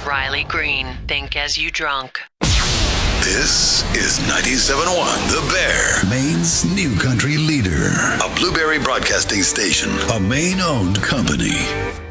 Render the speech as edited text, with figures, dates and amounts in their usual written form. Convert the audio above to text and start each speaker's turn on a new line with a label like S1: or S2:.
S1: Riley Green. Think as you drunk.
S2: This is 97.1 The Bear, Maine's new country leader. A Blueberry Broadcasting Station, a Maine-owned company.